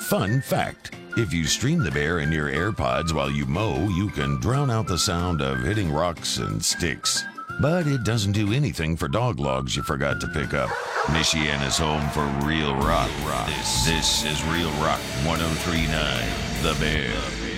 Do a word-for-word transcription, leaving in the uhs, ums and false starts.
Fun fact: if you stream the bear in your AirPods while you mow, you can drown out the sound of hitting rocks and sticks. But it doesn't do anything for dog logs you forgot to pick up. Michiana's home for real rock. rock. This, this is Real Rock one oh three point nine, The Bear.